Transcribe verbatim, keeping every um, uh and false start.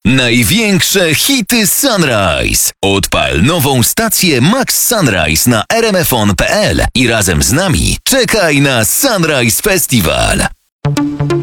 Największe hity Sunrise. Odpal nową stację Max Sunrise na r m f on kropka p l i razem z nami czekaj na Sunrise Festival.